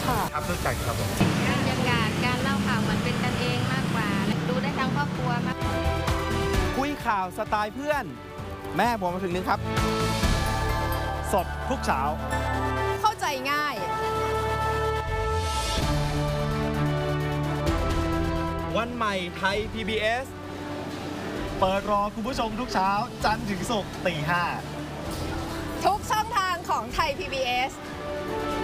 ค่ะครับรู้จักครับผมบรรยากาศการเล่าข่าวเหมือนเป็นกันเองมากกว่าดูได้ทั้งครอบครัวมากคุยข่าวสไตล์เพื่อน แม่ผมมาถึงนึงครับสดทุกเช้าเข้าใจง่ายวันใหม่ไทย PBS เปิดรอคุณผู้ชมทุกเช้า จันทร์ถึงศุกร์ตี 5 ทุกช่องทางของไทย PBS